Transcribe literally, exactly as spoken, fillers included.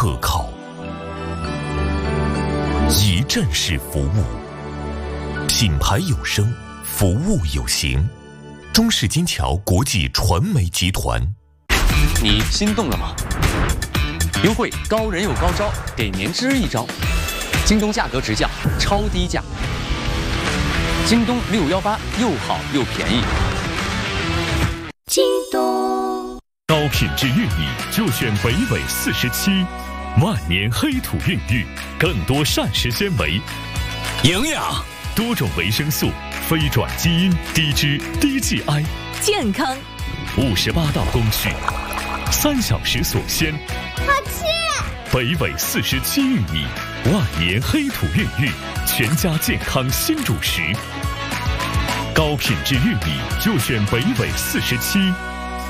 可靠。一站式服务，品牌有声，服务有形。中式金桥国际传媒集团。 你心动了吗？优惠高人有高招，给您支一招。京东价格直降，超低价。京东六幺八又好又便宜。 京东高品质玉米就选北纬四十七，万年黑土孕育，更多膳食纤维、 营养、 多种维生素、非转基因、低脂、低 G I， 健康， 五十八道工序，三小时锁鲜， 好吃。 北纬四十七玉米，万年黑土孕育，全家健康新主食。高品质玉米就选北纬四十七。